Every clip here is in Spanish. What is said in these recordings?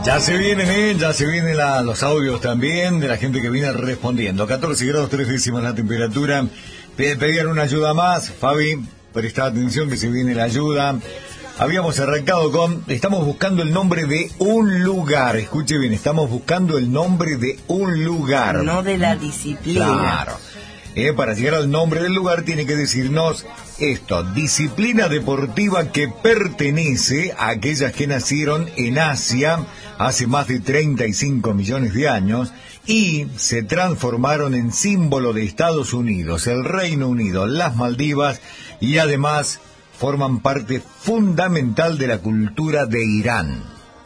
Ya se vienen los audios también de la gente que viene respondiendo. 14 grados 3 décimas la temperatura. Pedían una ayuda más, Fabi, presta atención que se viene la ayuda. Habíamos arrancado con, estamos buscando el nombre de un lugar. Escuche bien, estamos buscando el nombre de un lugar. No de la disciplina. Claro. Para llegar al nombre del lugar tiene que decirnos esto: disciplina deportiva que pertenece a aquellas que nacieron en Asia hace más de 35 millones de años y se transformaron en símbolo de Estados Unidos, el Reino Unido, las Maldivas y además forman parte fundamental de la cultura de Irán.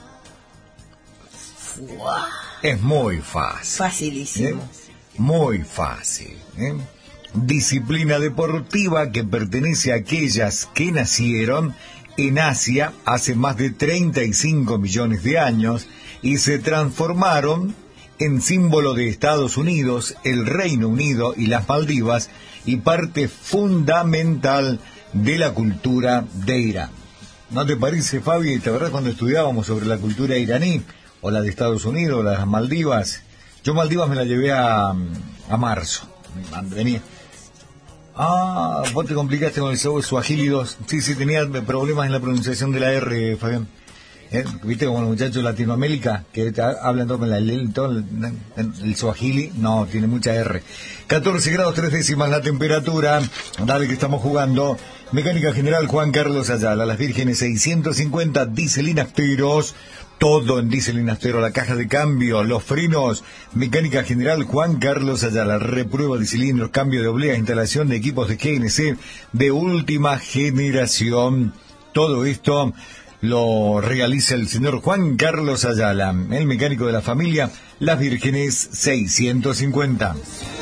Wow. Es muy fácil. Facilísimo. Muy fácil. Disciplina deportiva que pertenece a aquellas que nacieron en Asia hace más de 35 millones de años y se transformaron en símbolo de Estados Unidos, el Reino Unido y las Maldivas y parte fundamental de la cultura de Irán. ¿No te parece, Fabi? ¿Te acuerdas cuando estudiábamos sobre la cultura iraní o la de Estados Unidos, la de las Maldivas? Yo Maldivas me la llevé a marzo. Venía. Vos te complicaste con el Swahili 2. Sí, tenía problemas en la pronunciación de la R, Fabián. ¿Viste como los muchachos de Latinoamérica que hablan todo el Swahili? No, tiene mucha R. 14 grados 3 décimas la temperatura. Dale que estamos jugando. Mecánica General Juan Carlos Ayala, Las Vírgenes 650, diésel Inasteros. Todo en diésel Inastero, la caja de cambio, los frenos. Mecánica General Juan Carlos Ayala, reprueba de cilindros, cambio de obleas, instalación de equipos de GNC de última generación. Todo esto lo realiza el señor Juan Carlos Ayala, el mecánico de la familia Las Vírgenes 650.